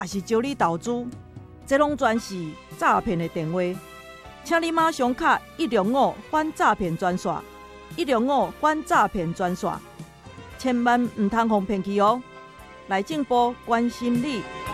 也是招你投资，这拢全是诈骗的电话。请你马上卡105反诈骗专线，105反诈骗专线，千万唔通互骗去哦！内政部关心你。